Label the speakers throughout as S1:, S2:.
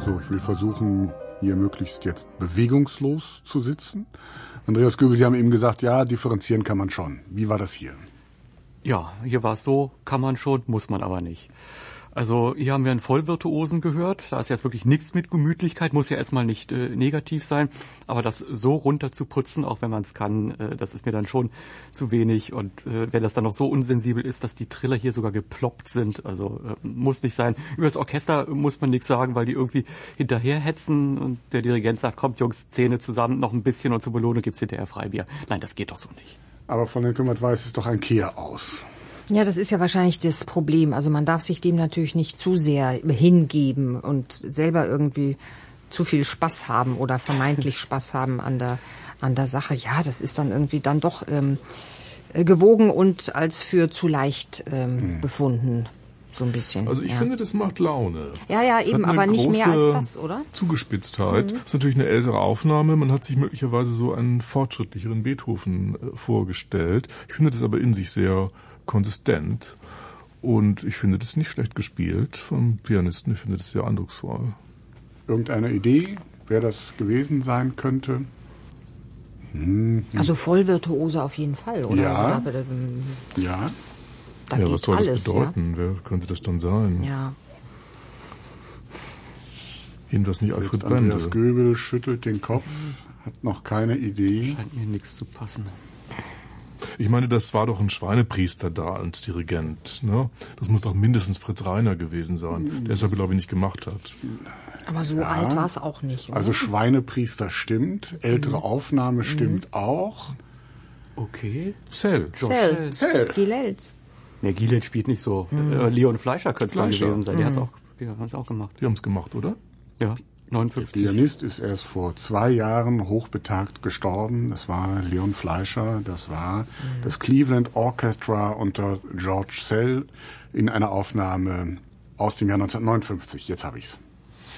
S1: So, ich will versuchen, hier möglichst jetzt bewegungslos zu sitzen. Andreas Göbel, Sie haben eben gesagt, ja, differenzieren kann man schon. Wie war das hier?
S2: Ja, hier war es so, kann man schon, muss man aber nicht. Also hier haben wir einen Vollvirtuosen gehört. Da ist jetzt wirklich nichts mit Gemütlichkeit, muss ja erstmal nicht negativ sein. Aber das so runter zu putzen, auch wenn man es kann, das ist mir dann schon zu wenig. Und wenn das dann noch so unsensibel ist, dass die Triller hier sogar geploppt sind, also muss nicht sein. Über das Orchester muss man nichts sagen, weil die irgendwie hinterherhetzen und der Dirigent sagt, kommt Jungs, Zähne zusammen, noch ein bisschen und zur Belohnung gibt's hinterher Freibier. Nein, das geht doch so nicht.
S1: Aber von den Kümmert-Weiß ist doch ein Kehr aus.
S3: Ja, das ist ja wahrscheinlich das Problem. Also man darf sich dem natürlich nicht zu sehr hingeben und selber irgendwie zu viel Spaß haben oder vermeintlich Spaß haben an der Sache. Ja, das ist dann irgendwie dann doch gewogen und als für zu leicht befunden. So ein bisschen.
S4: Also ich finde, das macht Laune.
S3: Ja, eben, aber nicht mehr als das, oder?
S4: Zugespitztheit. Das ist natürlich eine ältere Aufnahme. Man hat sich möglicherweise so einen fortschrittlicheren Beethoven vorgestellt. Ich finde das aber in sich sehr konsistent. Und ich finde das nicht schlecht gespielt vom Pianisten. Ich finde das sehr eindrucksvoll.
S1: Irgendeine Idee, wer das gewesen sein könnte?
S3: Also Vollvirtuose auf jeden Fall, oder?
S1: Ja.
S3: Oder,
S1: Ja.
S3: da
S4: Ja,
S3: geht
S4: was soll
S3: alles,
S4: das bedeuten? Ja? Wer könnte das dann sein?
S3: Ja.
S4: Jedenfalls nicht Alfred Brendel.
S1: Andreas Göbel schüttelt den Kopf, hat noch keine Idee.
S2: Scheint mir nichts zu passen.
S4: Ich meine, das war doch ein Schweinepriester da als Dirigent. Ne? Das muss doch mindestens Fritz Reiner gewesen sein, der es aber, glaube ich, nicht gemacht hat.
S3: Aber so alt war es auch nicht, oder?
S1: Also Schweinepriester stimmt, ältere Aufnahme stimmt auch.
S2: Okay.
S4: Cell.
S1: Zell.
S3: Gilels.
S2: Ne, Gielet spielt nicht so. Leon Fleischer könnte es gewesen sein. Die haben es auch gemacht.
S4: Die haben es gemacht, oder?
S2: Ja,
S1: Der
S2: 59.
S1: Pianist ist erst vor 2 Jahren hochbetagt gestorben. Das war Leon Fleischer. Das war das Cleveland Orchestra unter George Szell in einer Aufnahme aus dem Jahr 1959. Jetzt habe ich's.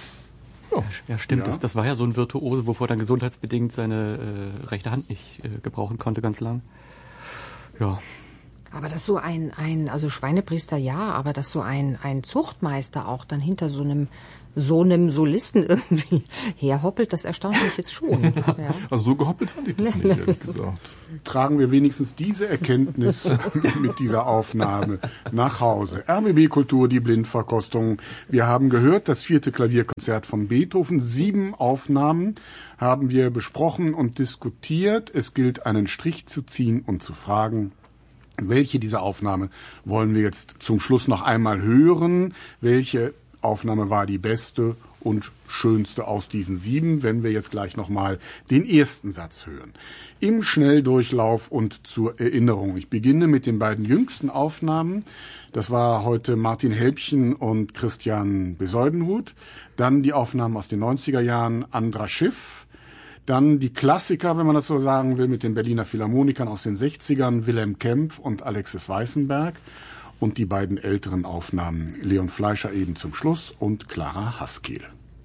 S2: Ja, stimmt.
S1: Ja.
S2: Das war ja so ein Virtuose, wovor dann gesundheitsbedingt seine rechte Hand nicht gebrauchen konnte ganz lang. Ja.
S3: Aber dass so also Schweinepriester ja, aber dass so ein Zuchtmeister auch dann hinter so einem Solisten irgendwie herhoppelt, das erstaunt mich jetzt schon. Ja.
S4: Also so gehoppelt fand ich das nicht, ehrlich gesagt.
S1: Tragen wir wenigstens diese Erkenntnis mit dieser Aufnahme nach Hause. RBB Kultur, die Blindverkostung. Wir haben gehört, das 4. Klavierkonzert von Beethoven. 7 Aufnahmen haben wir besprochen und diskutiert. Es gilt, einen Strich zu ziehen und zu fragen, welche dieser Aufnahmen wollen wir jetzt zum Schluss noch einmal hören? Welche Aufnahme war die beste und schönste aus diesen 7, wenn wir jetzt gleich nochmal den ersten Satz hören. Im Schnelldurchlauf und zur Erinnerung. Ich beginne mit den beiden jüngsten Aufnahmen. Das war heute Martin Helbchen und Christian Besoldenhut. Dann die Aufnahmen aus den 90er Jahren, Andra Schiff. Dann die Klassiker, wenn man das so sagen will, mit den Berliner Philharmonikern aus den 60ern, Wilhelm Kempff und Alexis Weissenberg. Und die beiden älteren Aufnahmen, Leon Fleischer eben zum Schluss und Clara Haskell.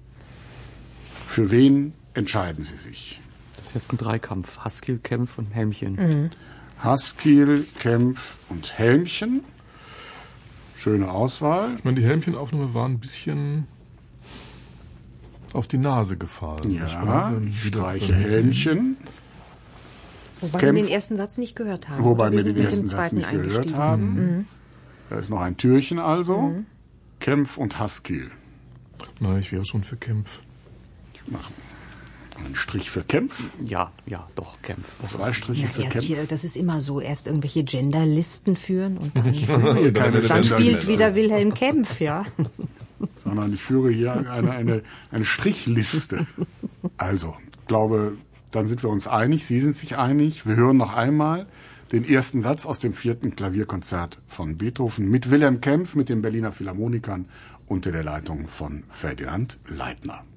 S1: Für wen entscheiden Sie sich?
S2: Das ist jetzt ein Dreikampf. Haskell, Kempff und Helmchen.
S1: Haskell, Kempff und Helmchen. Schöne Auswahl.
S4: Ich meine, die Helmchen-Aufnahme war ein bisschen auf die Nase gefallen.
S1: Ja, ich streiche Helmchen.
S3: Wobei
S1: Kempff.
S3: wir den ersten Satz nicht gehört haben.
S1: Wobei wir
S3: sind
S1: den
S3: mit dem
S1: ersten Satz
S3: zweiten
S1: nicht gehört
S3: eingestiegen.
S1: haben. Da ist noch ein Türchen also. Kempff und Haskell.
S4: Nein, ich wäre schon für Kempff.
S1: Ich mache einen Strich für Kempff.
S2: Ja, doch, Kempff.
S1: 2 Striche
S3: Ja,
S1: für
S3: erst
S1: Kempff.
S3: hier, das ist immer so, erst irgendwelche Genderlisten führen und dann,
S1: Keine
S3: dann
S1: Gender-
S3: spielt wieder Wilhelm Kempff, ja.
S1: Sondern ich führe hier eine Strichliste. Also, ich glaube, dann sind wir uns einig. Sie sind sich einig. Wir hören noch einmal den ersten Satz aus dem 4. Klavierkonzert von Beethoven mit Wilhelm Kempff, mit den Berliner Philharmonikern unter der Leitung von Ferdinand Leitner.